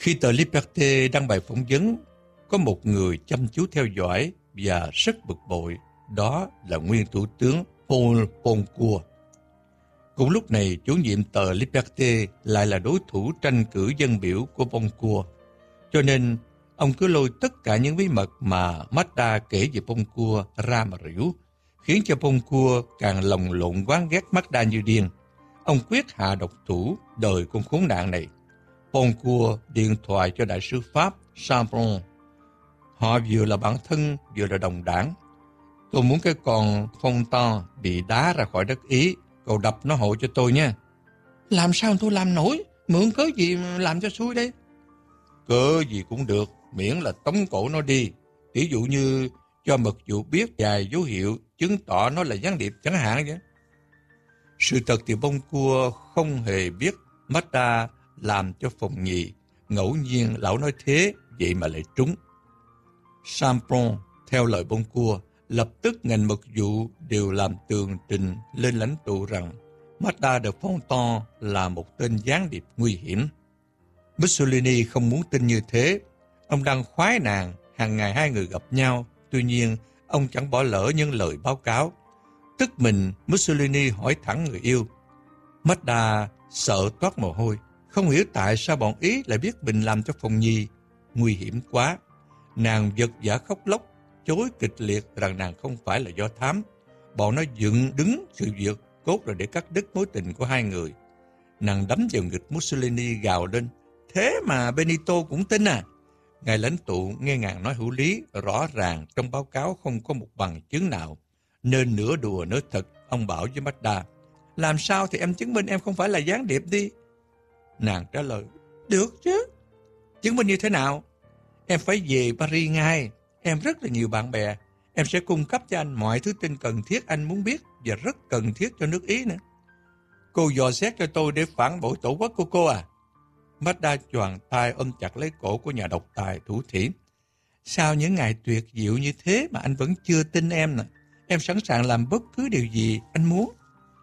Khi tờ Liberté đăng bài phỏng vấn, có một người chăm chú theo dõi và rất bực bội, đó là nguyên thủ tướng Paul Boncourt. Cùng lúc này, chủ nhiệm tờ Liberté lại là đối thủ tranh cử dân biểu của Boncourt, cho nên ông cứ lôi tất cả những bí mật mà Mazda kể về Boncourt ra mà rỉu, khiến cho Boncourt càng lồng lộn oán ghét Mazda như điên. Ông quyết hạ độc thủ đời con khốn nạn này. Boncourt điện thoại cho đại sứ Pháp Sampron. Họ vừa là bạn thân, vừa là đồng đảng. Tôi muốn cái con Fontan bị đá ra khỏi đất Ý, cậu đập nó hộ cho tôi nha. Làm sao tôi làm nổi? Mượn cớ gì làm cho xui đây? Cớ gì cũng được, miễn là tống cổ nó đi. Ví dụ như cho mật vụ biết vài dấu hiệu chứng tỏ nó là gián điệp chẳng hạn vậy. Sự thật thì Boncourt không hề biết Mazda làm cho phòng nhì. Ngẫu nhiên lão nói thế, vậy mà lại trúng. Sampron, theo lời Boncourt, lập tức ngành mật vụ đều làm tường trình lên lãnh tụ rằng Mazda de Fontan là một tên gián điệp nguy hiểm. Mussolini không muốn tin như thế. Ông đang khoái nàng, hàng ngày hai người gặp nhau. Tuy nhiên, ông chẳng bỏ lỡ những lời báo cáo. Tức mình, Mussolini hỏi thẳng người yêu. Mazda sợ toát mồ hôi. Không hiểu tại sao bọn Ý lại biết mình làm cho phòng nhì. Nguy hiểm quá. Nàng vật vã khóc lóc, chối kịch liệt rằng nàng không phải là do thám. Bọn nó dựng đứng sự việc cốt là để cắt đứt mối tình của hai người. Nàng đấm vào ngực Mussolini gào lên. Thế mà Benito cũng tin à? Ngài lãnh tụ nghe nàng nói hữu lý, rõ ràng trong báo cáo không có một bằng chứng nào. Nên nửa đùa nửa thật, ông bảo với Mazda. Làm sao thì em chứng minh em không phải là gián điệp đi. Nàng trả lời. Được chứ. Chứng minh như thế nào? Em phải về Paris ngay. Em rất là nhiều bạn bè. Em sẽ cung cấp cho anh mọi thứ tin cần thiết anh muốn biết và rất cần thiết cho nước Ý nữa. Cô dò xét cho tôi để phản bội tổ quốc của cô à? Mazda choàng tay ôm chặt lấy cổ của nhà độc tài thủ thỉ. Sau những ngày tuyệt diệu như thế mà anh vẫn chưa tin em nè. Em sẵn sàng làm bất cứ điều gì anh muốn.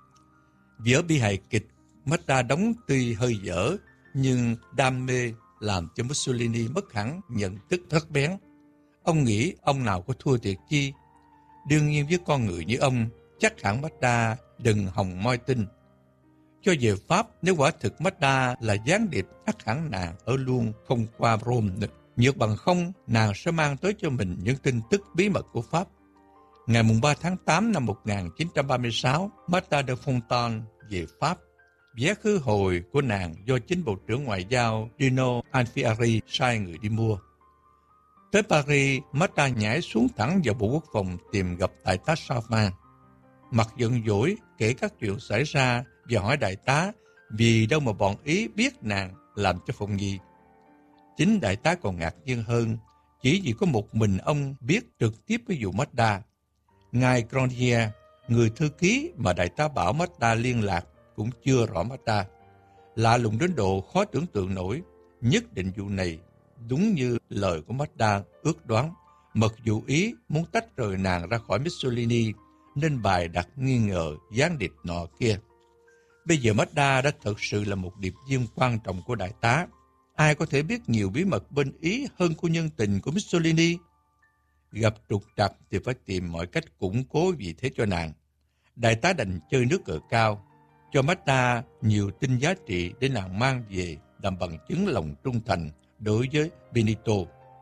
Vở bi hài kịch Mazda đóng tuy hơi dở, nhưng đam mê làm cho Mussolini mất hẳn nhận thức rất bén. Ông nghĩ ông nào có thua thiệt chi. Đương nhiên với con người như ông, chắc hẳn Mazda đừng hòng moi tin. Cho về Pháp, nếu quả thực Mazda là gián điệp, chắc hẳn nàng ở luôn không qua Rome nữa. Nhược bằng không, nàng sẽ mang tới cho mình những tin tức bí mật của Pháp. Ngày 3 tháng 8 năm 1936, Mazda de Fontan về Pháp. Vé khứ hồi của nàng do chính Bộ trưởng Ngoại giao Dino Alfieri sai người đi mua. Tới Paris, Mazda nhảy xuống thẳng vào Bộ Quốc phòng tìm gặp đại tá Savin. Mặt giận dỗi kể các chuyện xảy ra và hỏi đại tá vì đâu mà bọn Ý biết nàng làm cho phòng nhì. Chính đại tá còn ngạc nhiên hơn, chỉ vì có một mình ông biết trực tiếp với vụ Mazda. Ngài Grandier, người thư ký mà đại tá bảo Mazda liên lạc, cũng chưa rõ Mazda. Lạ lùng đến độ khó tưởng tượng nổi, nhất định vụ này đúng như lời của Mazda ước đoán. Mật vụ Ý muốn tách rời nàng ra khỏi Mussolini, nên bài đặt nghi ngờ gián điệp nọ kia. Bây giờ Mazda đã thật sự là một điệp viên quan trọng của đại tá. Ai có thể biết nhiều bí mật bên Ý hơn của nhân tình của Mussolini? Gặp trục trặc thì phải tìm mọi cách củng cố vị thế cho nàng. Đại tá đành chơi nước cờ cao, cho Mazda nhiều tin giá trị để nàng mang về làm bằng chứng lòng trung thành đối với Benito.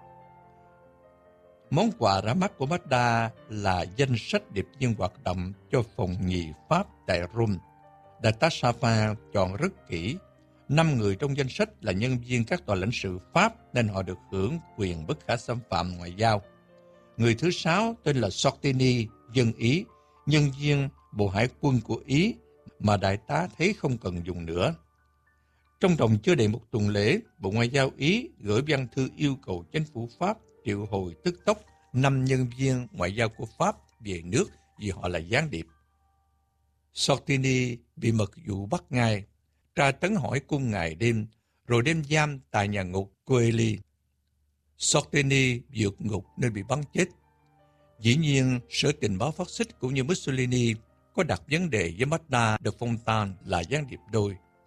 Món quà ra mắt của Mazda là danh sách điệp viên hoạt động cho phòng nhì Pháp tại Rome. Đại tá Savin chọn rất kỹ. 5 người trong danh sách là nhân viên các tòa lãnh sự Pháp nên họ được hưởng quyền bất khả xâm phạm ngoại giao. Người thứ 6 tên là Sortini, dân Ý, nhân viên Bộ Hải quân của Ý mà đại tá thấy không cần dùng nữa. Trong vòng chưa đầy một tuần lễ, Bộ Ngoại giao Ý gửi văn thư yêu cầu chính phủ Pháp triệu hồi tức tốc 5 nhân viên ngoại giao của Pháp về nước vì họ là gián điệp. Sortini bị mật vụ bắt ngay, tra tấn hỏi cung ngày đêm, rồi đem giam tại nhà ngục Coeli. Sortini vượt ngục nên bị bắn chết. Dĩ nhiên, Sở Tình báo phát xít cũng như Mussolini có đặt vấn đề với Mazda de Fontan là gián điệp đôi.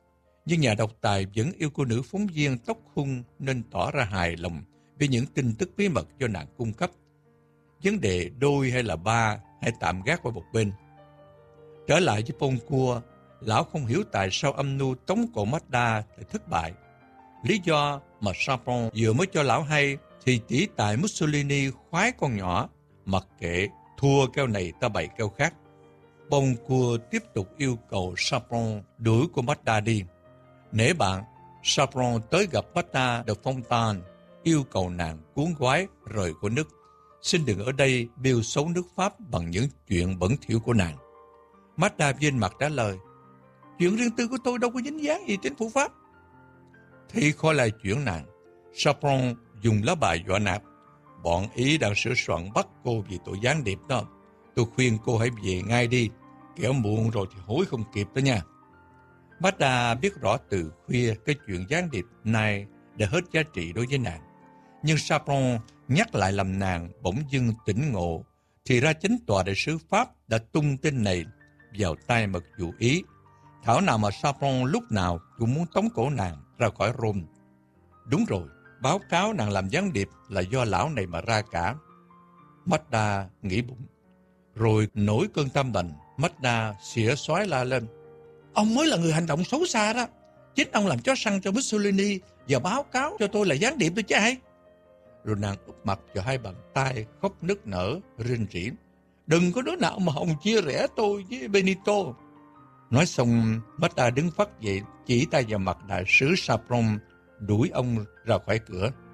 Nhưng nhà độc tài vẫn yêu cô nữ phóng viên tóc hung nên tỏ ra hài lòng vì những tin tức bí mật do nàng cung cấp. Vấn đề đôi hay là ba hãy tạm gác qua một bên. Trở lại với Poncourt, lão không hiểu tại sao âm mưu tống cổ Mazda lại thất bại. Lý do mà Chaperon vừa mới cho lão hay thì chỉ tại Mussolini khoái con nhỏ, mặc kệ thua keo này ta bày keo khác. Poncourt tiếp tục yêu cầu Chaperon đuổi cô Mazda đi. Nể bạn, Chaperon tới gặp Mazda de Fontaine, yêu cầu nàng cuốn gói rời của nước. Xin đừng ở đây bêu xấu nước Pháp bằng những chuyện bẩn thỉu của nàng. Mazda vênh mặt trả lời, chuyện riêng tư của tôi đâu có dính dáng gì chính phủ Pháp. Thì khỏi lại chuyện nàng, Chaperon dùng lá bài dọa nạt. Bọn Ý đang sửa soạn bắt cô vì tội gián điệp đó. Tôi khuyên cô hãy về ngay đi, kẻo muộn rồi thì hối không kịp đó nha. Mazda biết rõ từ khuya cái chuyện gián điệp này đã hết giá trị đối với nàng. Nhưng Chaperon nhắc lại làm nàng bỗng dưng tỉnh ngộ, thì ra chính tòa đại sứ Pháp đã tung tin này vào tay mật vụ Ý. Thảo nào mà Chaperon lúc nào cũng muốn tống cổ nàng ra khỏi Rome. Đúng rồi, báo cáo nàng làm gián điệp là do lão này mà ra cả. Mazda nghĩ bụng. Rồi nổi cơn tâm bệnh, Mazda xỉa xói la lên. Ông mới là người hành động xấu xa đó. Chính ông làm chó săn cho Mussolini và báo cáo cho tôi là gián điệp tôi chứ ai. Rồi nàng úp mặt vào hai bàn tay, khóc nức nở, rên rỉ. Đừng có đứa nào mà hòng chia rẽ tôi với Benito. Nói xong, Mazda đứng phắt dậy, chỉ tay vào mặt đại sứ Chaperon, đuổi ông ra khỏi cửa.